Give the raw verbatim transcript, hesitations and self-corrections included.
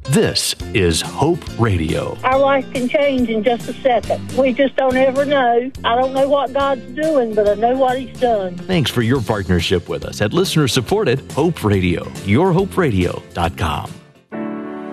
This is Hope Radio. Our life can change in just a second. We just don't ever know. I don't know what God's doing, but I know what He's done. Thanks for your partnership with us at listener-supported Hope Radio, your hope radio dot com.